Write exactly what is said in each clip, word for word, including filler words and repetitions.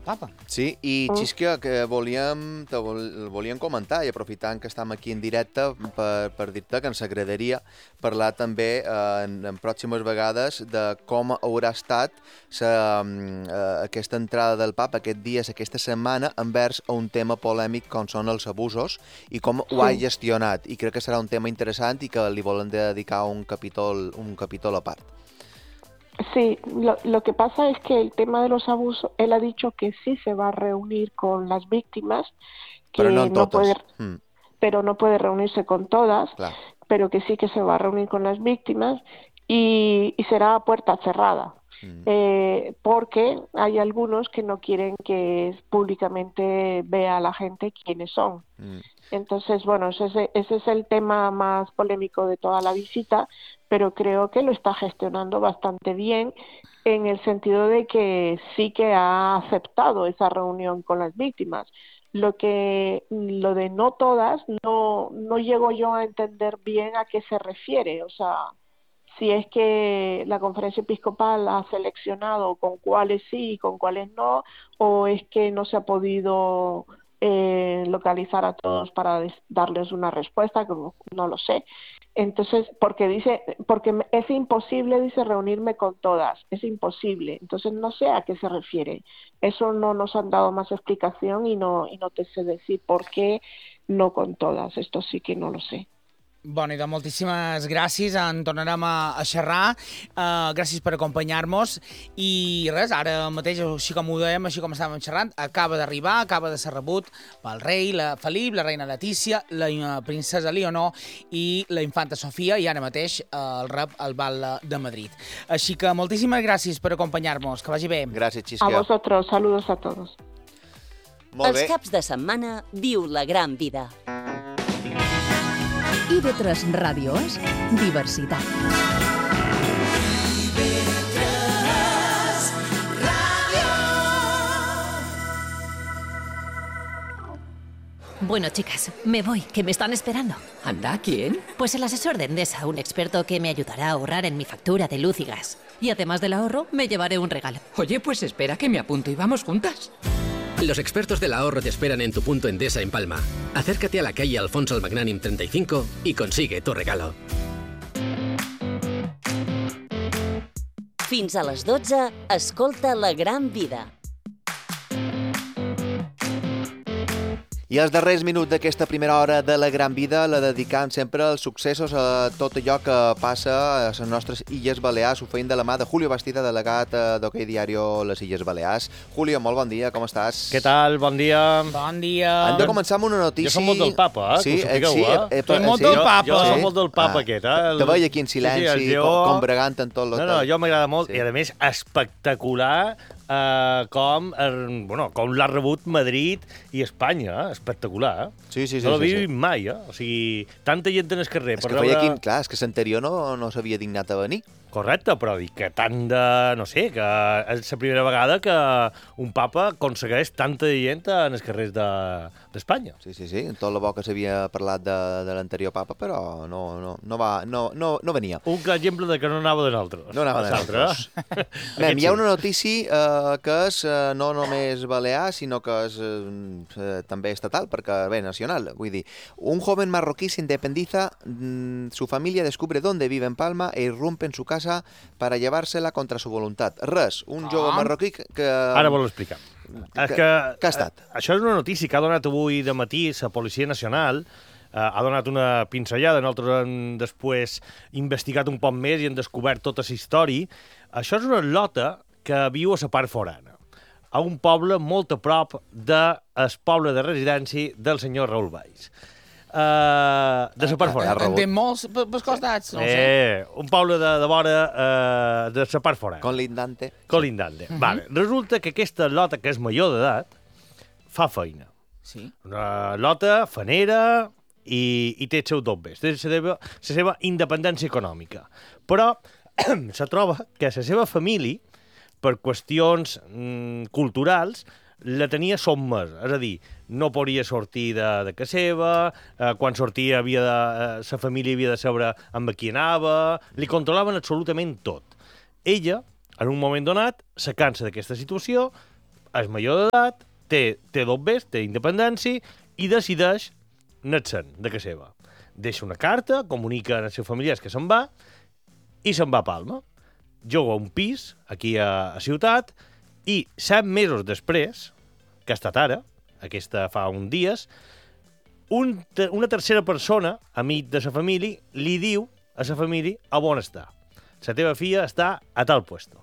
papa. Sí, i Xisca, que volíem, te vol, volíem comentar, i aprofitant que estem aquí en directe, per, per dir-te que ens agradaria parlar també eh, en, en pròximes vegades de com haurà estat sa, eh, aquesta entrada del papa aquest dies, aquesta setmana, envers a un tema polèmic com són els abusos i com ho ha gestionat. I crec que serà un tema interessant i que li volen dedicar un capítol, un capítol a part. Sí, lo, lo que pasa es que el tema de los abusos, él ha dicho que sí se va a reunir con las víctimas, que pero no, no puede, hmm. pero no puede reunirse con todas, claro. Pero que sí que se va a reunir con las víctimas y, y será a puerta cerrada, hmm. eh, porque hay algunos que no quieren que públicamente vea a la gente quiénes son. Hmm. Entonces, bueno, ese, ese es el tema más polémico de toda la visita, pero creo que lo está gestionando bastante bien en el sentido de que sí que ha aceptado esa reunión con las víctimas. Lo que lo de no todas, no, no llego yo a entender bien a qué se refiere. O sea, si es que la Conferencia Episcopal ha seleccionado con cuáles sí y con cuáles no, o es que no se ha podido eh, localizar a todos para des- darles una respuesta, que no lo sé. Entonces, porque dice, porque es imposible, dice, reunirme con todas, es imposible. Entonces, no sé a qué se refiere. Eso no nos han dado más explicación y no, y no te sé decir por qué no con todas. Esto sí que no lo sé. Bueno, i de moltíssimes gràcies, en tornarem a, a xerrar, uh, gràcies per acompanyar-nos, i res, ara mateix, així com ho dèiem, així com estàvem xerrant, acaba d'arribar, acaba de ser rebut pel rei, la Felip, la reina Letícia, la princesa Leonor i la infanta Sofia, i ara mateix uh, el rep al Bal de Madrid. Així que moltíssimes gràcies per acompanyar-nos, que vagi bé. Gràcies, Xisca. A vosotros, saludos a todos. Molt bé. Els caps de setmana viu la gran vida. I ve tres ràdios, diversitat. Bueno, chicas, me voy, que me están esperando. ¿Anda? ¿Quién? Pues el asesor de Endesa, un experto que me ayudará a ahorrar en mi factura de luz y gas. Y además del ahorro, me llevaré un regalo. Oye, pues espera que me apunto y vamos juntas. Los expertos del ahorro te esperan en tu punto Endesa en Palma. Acércate a la calle Alfonso el Magnánim treinta y cinco y consigue tu regalo. Fins a les dotze, escolta La Gran Vida. I els darrers minuts d'aquesta primera hora de La Gran Vida la dedicam sempre als successos, a tot allò que passa a les nostres Illes Balears. Ho feim de la mà de Julio Bastida, delegat d'Hockey Diario Les Illes Balears. Julio, molt bon dia, com estàs? Què tal? Bon dia. Bon dia. Hem de començar amb una notícia... Jo som molt del papa, eh? Sí, que ho sapigueu, sí, eh? eh, Tu ets molt del papa. Jo, jo Sí. som molt del papa Ah. aquest, eh? El... Te veia aquí en silenci, Sí, sí, com, com bregant en tot l'hotel. No, no, jo m'agrada molt, Sí. i a més espectacular eh, com, eh, bueno, com l'ha rebut Madrid i Espanya, eh? Espectacular, eh? Sí, sí, sí. No l'havia sí, sí. vist mai, eh? O sigui, tanta gent en el carrer. És per que veure... feia quin... Clar, és que l'anterior no, no s'havia dignat a venir. Correcte, però dic que tant de... No sé, que és la primera vegada que un papa aconsegueix tanta gent en els carrers d'Espanya. Sí, sí, sí. Tot el bo que s'havia parlat de, de l'anterior papa, però no, no, no, va, no, no, no venia. Un clar exemple de que no anava de nosaltres. No anava de nosaltres. Mem, hi ha una notícia eh, que és eh, no només balear, sinó que és eh, també estatal, perquè, bé, nacional. Vull dir, un joven marroquí se independiza, mm, su familia descubre dónde vive en Palma e irrumpe en su casa para llevársela contra su voluntad. Res, un jove marroquí que... que Ara vol explicar. Que, És que, que ha estat? Això és una notícia que ha donat avui de matí la Policia Nacional. Uh, ha donat una pinzellada, nosaltres hem després investigat un poc més i hem descobert tota la història. Això és una lota que viu a la part forana, a un poble molt a prop del poble de residència del senyor Raül Valls. Uh, de la part forana. En té molts pels costats, no ho sé. Eh, un poble de, de vora uh, de la part forana. Colindante. Colindante. Uh -huh. Vale. Resulta que aquesta lota, que és major d'edat, fa feina. Sí. Una lota fanera i, i té el seu tot bé. Té la seva, la seva independència econòmica. Però se troba que la seva família, per qüestions mm, culturals, la tenia sotmesa. És a dir, no podia sortir de, de casa seva, eh, quan sortia havia de, eh, sa família havia de saber amb qui anava, li controlaven absolutament tot. Ella, en un moment donat, se cansa d'aquesta situació, és major d'edat, té, té dobbers, té independència i decideix anar-se'n de casa seva. Deixa una carta, comunica als seus familiars que se'n va i se'n va a Palma. Juga un pis aquí a, a Ciutat i set mesos després, que ha estat ara, aquesta fa uns dies, un, una tercera persona, amic de la família, li diu a la família a on està. La teva filla està a tal puesto.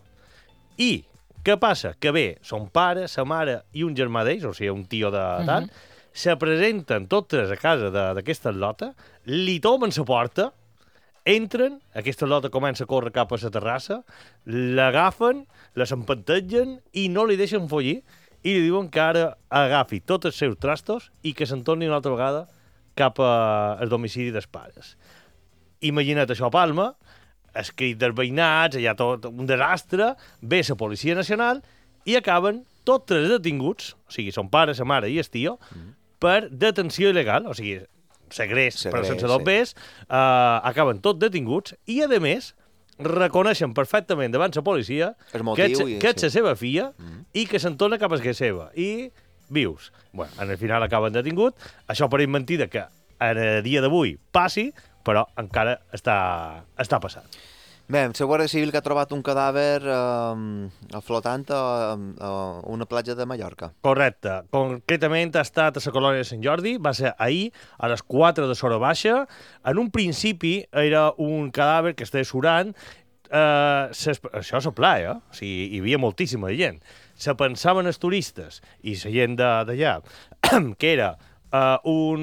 I què passa? Que ve son pare, sa mare i un germà d'ells, o sigui, un tio de tant, uh -huh. se presenten totes a casa d'aquesta lota, li tomen la porta, entren, aquesta lota comença a córrer cap a la terrassa, l'agafen, la s'empantegen i no li deixen follir i li diuen que ara agafi tots els seus trastos i que se'n torni una altra vegada cap al domicili dels pares. Imagina't això a Palma, escrit dels veïnats, hi ha tot un desastre, ve la Policia Nacional i acaben tots tres detinguts, o sigui, son pare, sa mare i el tio, mm. per detenció il·legal, o sigui, segrest, però sense dobbers, sí. uh, acaben tots detinguts i, a més, reconeixen perfectament davant la policia que és, que és la seva filla mm. i que se'n torna cap a casa seva. I vius. Bueno, en el final acaben detingut. Això pareix mentida que en el dia d'avui passi, però encara està, està passant. Bé, la Guàrdia Civil que ha trobat un cadàver eh, flotant a, a una platja de Mallorca. Correcte. Concretament ha estat a la colònia de Sant Jordi, va ser ahir, a les quatre de l'hora baixa. En un principi era un cadàver que estava surant. Eh, això és a pla, eh? O sigui, hi havia moltíssima gent. Se pensaven els turistes i la gent d'allà que era eh,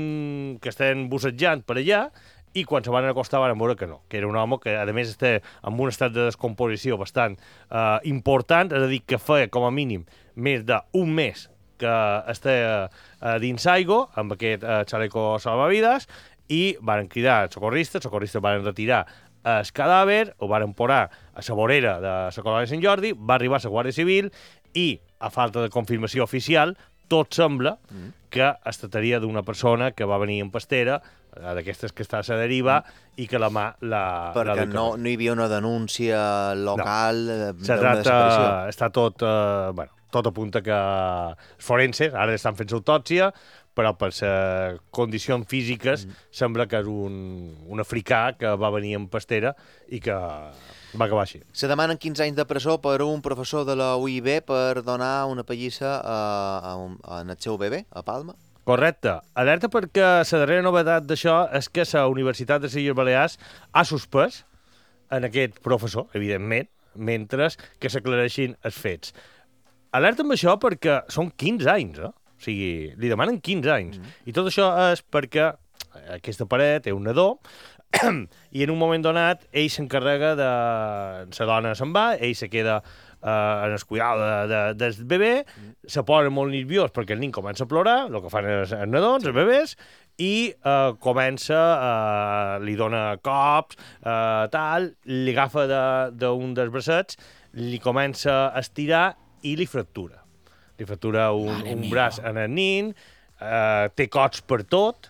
un que estaven bussejant per allà, i quan se van acostar van veure que no, que era un home que, a més, està en un estat de descomposició bastant eh, important, és a dir, que feia, com a mínim, més d'un mes que està eh, dins aigua, amb aquest eh, xaleco salvavides, i van cridar els socorristes, els socorristes van retirar el cadàver, ho van posar a la vorera de la colònia de Sant Jordi, va arribar la Guàrdia Civil i, a falta de confirmació oficial, tot sembla mm. que es tractaria d'una persona que va venir en pastera, d'aquestes que està a la deriva, mm. i que la mà la... Perquè la no, no hi havia una denúncia local no. d'una desaparició. Està tot, eh, bueno, tot apunta que els forenses ara estan fent l'autòpsia, però per les condicions físiques mm. sembla que és un, un africà que va venir en pastera i que va acabar així. Se demanen quinze anys de presó per un professor de la U I B per donar una pallissa a, a, un, a el seu bebè, a Palma. Correcte. Alerta perquè la darrera novetat d'això és que la Universitat de les Illes Balears ha suspès en aquest professor, evidentment, mentre que s'aclareixin els fets. Alerta amb això perquè són quinze anys, eh? O sigui, li demanen quinze anys. Mm. I tot això és perquè aquesta paret té un nadó i en un moment donat ell s'encarrega de... La dona se'n va, ell se queda Uh, en el cuidado de, de, del bebè, mm. se posa molt nerviós perquè el nin comença a plorar, el que fan els, els nadons, els bebès, i uh, comença, uh, li dona cops, uh, tal, li agafa d'un de, dels bracets, li comença a estirar i li fractura. Li fractura un, un braç en el nin, uh, té cots per tot,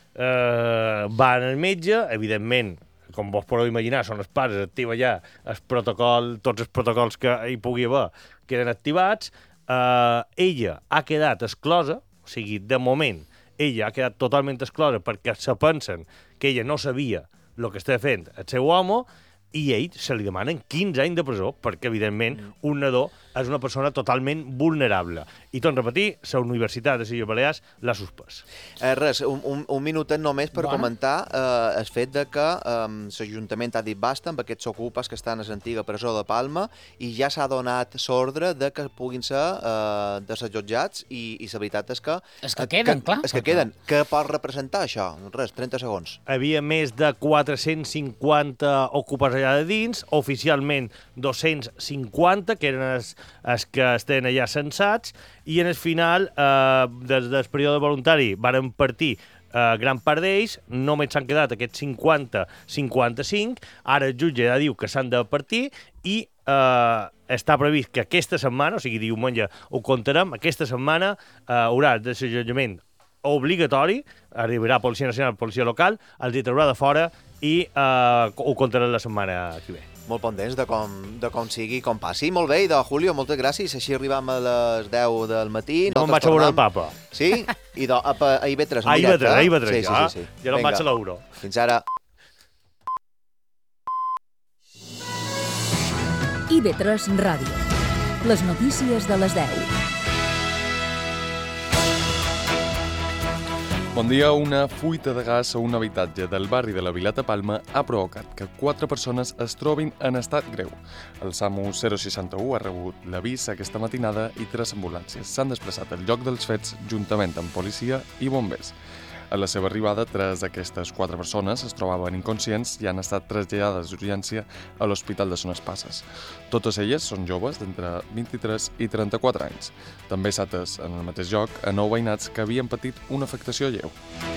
uh, va al metge, evidentment, com vos podeu imaginar, són els pares, activa ja el protocol, tots els protocols que hi pugui haver queden activats. Uh, ella ha quedat exclosa, o sigui, de moment, ella ha quedat totalment exclosa perquè se pensen que ella no sabia el que estava fent el seu home i ell se li demanen quinze anys de presó perquè, evidentment, un nadó és una persona totalment vulnerable. I, tot repetir, la Universitat de les Illes Balears l'ha suspès. Eh, res, un, un, un minutet només per bueno. comentar eh, el fet de que eh, l'Ajuntament ha dit basta amb aquests ocupes que estan a l'antiga presó de Palma i ja s'ha donat l'ordre de que puguin ser eh, desallotjats i, i la veritat és que... És que queden, que, clar. És que queden. Què pot representar això? Res, trenta segons. Hi havia més de quatre-cents cinquanta ocupes allà de dins, oficialment dos-cents cinquanta, que eren els, els que estan allà censats, i en el final, eh, des del període voluntari, varen partir eh, gran part d'ells, només s'han quedat aquests cinquanta cinquanta-cinc, ara el jutge ja diu que s'han de partir, i eh, està previst que aquesta setmana, o sigui, diumenge ho comptarem, aquesta setmana eh, haurà desallotjament obligatori, arribarà Policia Nacional, Policia Local, els hi traurà de fora i eh, ho contarem la setmana que ve. molt pendents de com, de com sigui, com passi. Molt bé, i de Julio, moltes gràcies. Així arribam a les deu del matí. No em vaig a veure el papa. Sí? I de, a, a I B tres, en directe. A I B tres, a I B tres, sí, ja. Sí, sí, sí. Ja no em vaig a l'euro. Fins ara. I B tres Ràdio. Les notícies de les deu. Bon dia. Una fuita de gas a un habitatge del barri de la Vileta Palma ha provocat que quatre persones es trobin en estat greu. El SAMU zero seixanta-u ha rebut l'avís aquesta matinada i tres ambulàncies s'han desplaçat al lloc dels fets juntament amb policia i bombers. A la seva arribada, tres d'aquestes quatre persones es trobaven inconscients i han estat traslladades d'urgència a l'Hospital de Son Espasses. Totes elles són joves d'entre vint-i-tres i trenta-quatre anys. També s'ha atès en el mateix lloc a nou veïnats que havien patit una afectació lleu.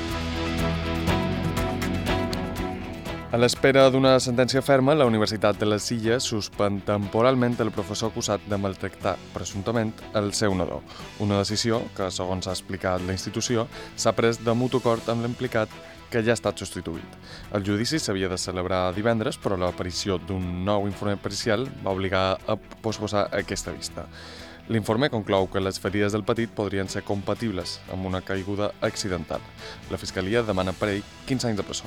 A l'espera d'una sentència ferma, la Universitat de les Illes suspèn temporalment el professor acusat de maltractar, presumptament, el seu nadó. Una decisió que, segons ha explicat la institució, s'ha pres de mutu acord amb l'implicat que ja ha estat substituït. El judici s'havia de celebrar divendres, però l'aparició d'un nou informe pericial va obligar a posposar aquesta vista. L'informe conclou que les ferides del petit podrien ser compatibles amb una caiguda accidental. La Fiscalia demana per ell quinze anys de presó.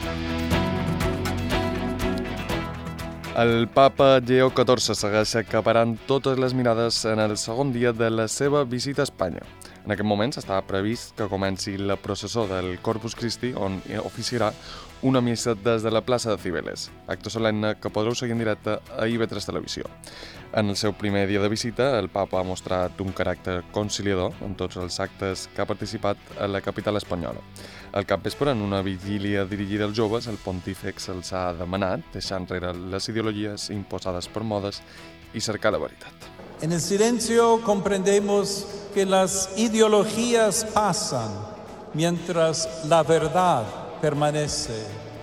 El papa Lleó catorze segueix acaparant totes les mirades en el segon dia de la seva visita a Espanya. En aquest moment s'està previst que comenci la processó del Corpus Christi, on oficiarà una missa des de la plaça de Cibeles, acte solemne que podreu seguir en directe a I B tres Televisió. En el seu primer dia de visita, el papa ha mostrat un caràcter conciliador en tots els actes que ha participat a la capital espanyola. Al capvespre, en una vigília dirigida als joves, el pontífex els ha demanat deixar enrere les ideologies imposades per modes i cercar la veritat. En el silencio comprendemos que las ideologías pasan mientras la verdad permanece.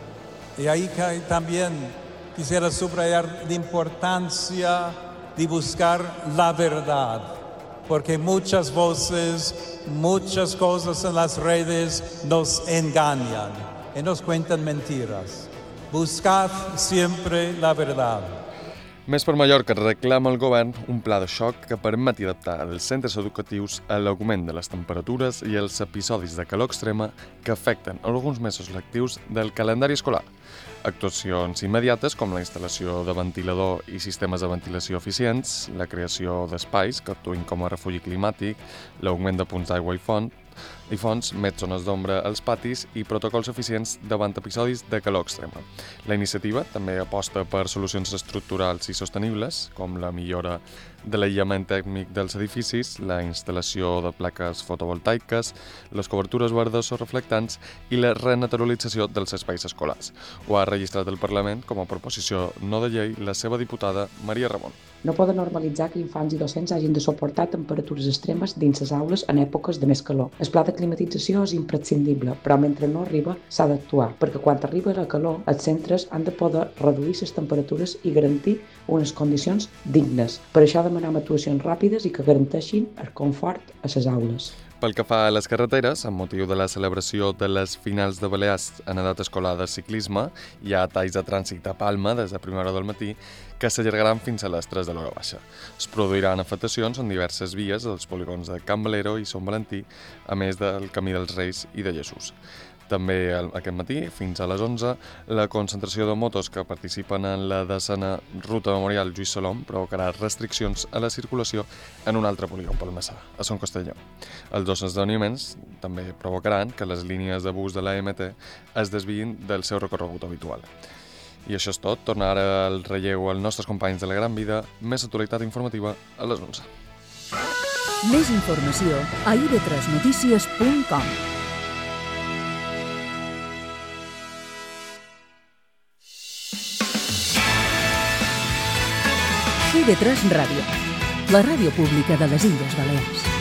Y ahí también quisiera subrayar la importancia de buscar la verdad, porque muchas voces, muchas cosas en las redes nos engañan y nos cuentan mentiras. Buscad siempre la verdad. Més per Mallorca reclama el govern un pla de xoc que permeti adaptar els centres educatius a l'augment de les temperatures i els episodis de calor extrema que afecten alguns mesos lectius del calendari escolar. Actuacions immediates com la instal·lació de ventilador i sistemes de ventilació eficients, la creació d'espais que actuïn com a refugi climàtic, l'augment de punts d'aigua i font, i fonts, més zones d'ombra als patis i protocols eficients davant episodis de calor extrema. La iniciativa també aposta per solucions estructurals i sostenibles, com la millora de l'aïllament tèrmic dels edificis, la instal·lació de plaques fotovoltaiques, les cobertures verdes o reflectants i la renaturalització dels espais escolars. Ho ha registrat el Parlament com a proposició no de llei la seva diputada Maria Ramon. No poden normalitzar que infants i docents hagin de suportar temperatures extremes dins les aules en èpoques de més calor. El pla de climatització és imprescindible, però mentre no arriba s'ha d'actuar, perquè quan arriba la calor, els centres han de poder reduir les temperatures i garantir unes condicions dignes. Per això demanem actuacions ràpides i que garanteixin el confort a les aules. Pel que fa a les carreteres, amb motiu de la celebració de les finals de Balears en edat escolar de ciclisme, hi ha talls de trànsit a Palma des de primera hora del matí que s'allargaran fins a les tres de l'hora baixa. Es produiran afectacions en diverses vies dels polígons de Can Valero i Sant Valentí, a més del Camí dels Reis i de Jesús. També aquest matí, fins a les onze, la concentració de motos que participen en la desena Ruta Memorial Lluís Salom provocarà restriccions a la circulació en un altre polígon palmesà, a Son Castelló. Els dos esdeveniments també provocaran que les línies de bus de l'A M T es desviïn del seu recorregut habitual. I això és tot. Torna ara el relleu als nostres companys de la Gran Vida. Més actualitat informativa a les onze. Més informació a i b tres notícies punt com. I B tres Ràdio, la ràdio pública de les Illes Balears.